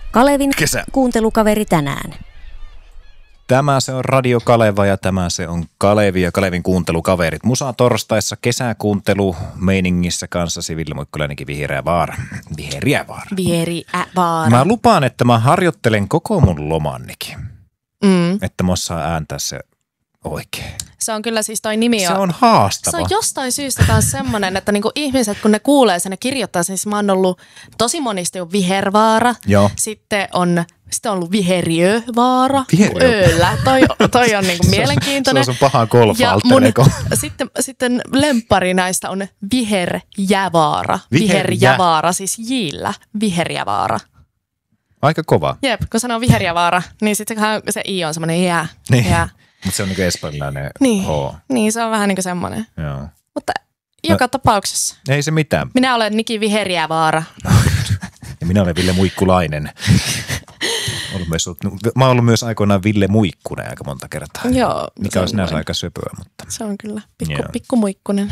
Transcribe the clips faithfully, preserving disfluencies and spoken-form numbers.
Kalevin Kesä. kuuntelukaveri tänään. Tämä se on Radio Kaleva ja tämä se on Kalevi ja Kalevin kuuntelukaverit. Musa torstaissa kesäkuuntelu meiningissä kanssasi Ville Muikkuläinenkin Vihreä Vaara. Vihreä Vaara. Vihreä Vaara. Mä lupaan, että mä harjoittelen koko mun lomannikin. Mm. Että mä osaan ääntää se oikein. Se on kyllä siis toi nimi Se on, on haastava. Se on jostain syystä taas semmoinen, että niinku ihmiset kun ne kuulee sen, ne kirjoittaa sen. Siis mä oon ollut tosi monesti on Vihervaara. Joo. Sitten on, sitten on ollut Viheriövaara. Viheriö. Ööllä. Toi, toi on niinku mielenkiintoinen. Se on sun paha golf ja mun, alter ego. sitten, sitten lemppari näistä on Viherjävaara. Viherjä. Viherjävaara, siis Jillä. Viherjävaara. Aika kova. Jep, kun sanoo Viherjävaara, niin sitten se I on semmoinen jää. Niin. jää. Mutta se on niinku espanjalainen Niin. H. Niin, se on vähän niin kuin semmoinen. Joo. Mutta joka no, tapauksessa. Ei se mitään. Minä olen Niki Viherjävaara. Ja minä olen Ville Muikkulainen. Ollut myös, mä oon ollut myös aikoinaan Ville Muikkunen aika monta kertaa. Joo. Mikä on sinänsä aika söpöä, mutta... Se on kyllä pikku, Joo. pikku muikkunen.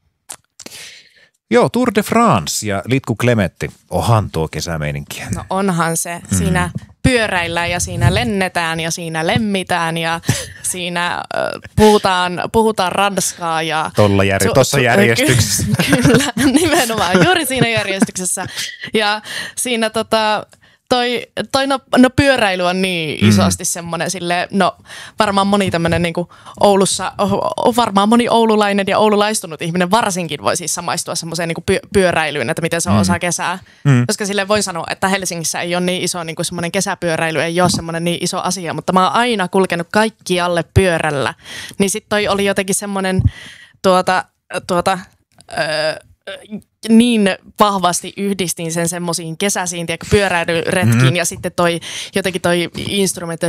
Joo, Tour de France ja Litku Klemetti. Ohan tuo kesämeininki. No onhan se. Siinä mm. pyöräillään ja siinä lennetään ja siinä lemmitään ja siinä äh, puhutaan, puhutaan ranskaa. Ja Tolla jär... Su- Tuossa su- järjestyksessä. Kyllä, nimenomaan. Juuri siinä järjestyksessä. Ja siinä tota... Toi, toi no, no pyöräily on niin isosti mm. semmoinen sille, no varmaan moni tämmöinen niin kuin Oulussa, oh, varmaan moni oululainen ja oululaistunut ihminen varsinkin voi siis samaistua semmoiseen niin kuin pyö, pyöräilyyn, että miten se on mm. osa kesää. Mm. Koska sille voi sanoa, että Helsingissä ei ole niin iso niin kuin semmoinen kesäpyöräily, ei ole semmoinen niin iso asia, mutta mä oon aina kulkenut kaikki alle pyörällä. Niin sit toi oli jotenkin semmoinen tuota, tuota, öö, niin vahvasti yhdistin sen semmoisiin kesäisiin tiedä, pyöräilyretkiin mm-hmm. ja sitten toi jotenkin toi instrumentti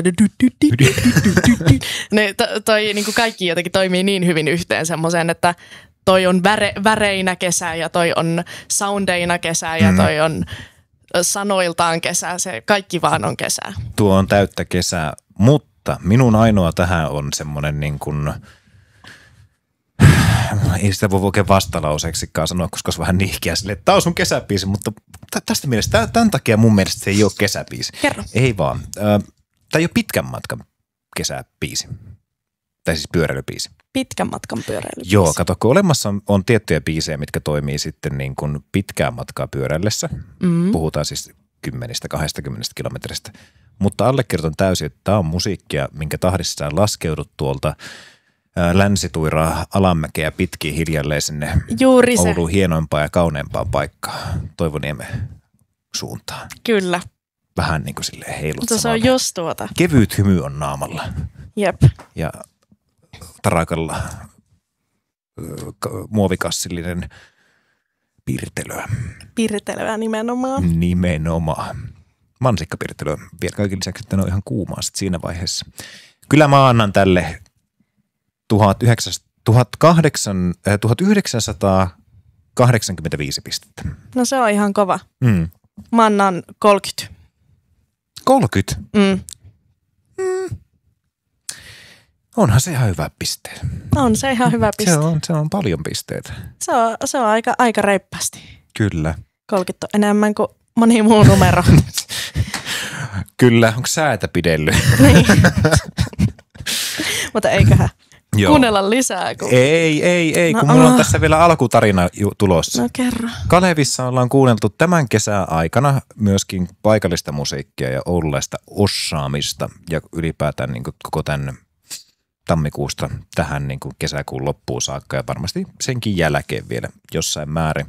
ne to, toi niin kuin kaikki jotenkin toimii niin hyvin yhteen semmoiseen, että toi on väre, väreinä kesä ja toi on soundeina kesä ja toi on sanoiltaan kesä, se kaikki vaan on kesää. Tuo on täyttä kesää, mutta minun ainoa tähän on semmoinen niin kuin... Ei sitä voi oikein vastalauseeksikaan sanoa, koska se on vähän nihkeä silleen, että tämä on sun kesäbiisi, mutta tästä mielestä, tämän takia mun mielestä se ei ole kesäbiisi. Kerro. Ei vaan. Tämä ei ole pitkän matkan kesäbiisi. Tai siis pyöräilybiisi. Pitkän matkan pyöräilybiisi. Joo, kato, kun olemassa on, on tiettyjä biisejä, mitkä toimii sitten niin kuin pitkään matkaa pyöräillessä. Mm-hmm. Puhutaan siis kymmenistä, kahdestakymmenestä kilometristä. Mutta allekirjoitan täysin, että tämä on musiikkia, minkä tahdissa sä laskeudut tuolta länsituiraa alamäkeä pitkin hiljalleen sinne Juuri se. Ouluun hienoimpaan ja kauneempaan paikkaan Toivoniemen suuntaan. Kyllä. Vähän niin kuin silleen heilut Mutta se on just tuota. Kevyt hymy on naamalla. Jep. Ja tarakalla muovikassillinen pirtelöä. Pirtelöä nimenomaan. Nimenomaan. Mansikkapirtelöä. Vielä kaiken lisäksi, että ne on ihan kuumaa sit siinä vaiheessa. Kyllä mä annan tälle tuhatyhdeksänsataakahdeksankymmentäviisi pistettä. No se on ihan kova. Mm. Mä annan kolmekymmentä. kolmekymmentä? Mm. Mm. Onhan se ihan hyvä pisteet. On se ihan hyvä piste. Se on, se on paljon pisteitä. Se on, se on aika, aika reippaasti. Kyllä. kolmekymmentä on enemmän kuin moni muu numero. Kyllä, onko säätä pidellyt? Niin. Mutta eiköhän Joo. kuunnella lisää. Kun... Ei, ei, ei, no, kun mulla on oh. tässä vielä alkutarina tulossa. No kerro. Kalevissa ollaan kuunneltu tämän kesän aikana myöskin paikallista musiikkia ja oululaista osaamista ja ylipäätään niin kuin koko tämän tammikuusta tähän niin kuin kesäkuun loppuun saakka ja varmasti senkin jälkeen vielä jossain määrin.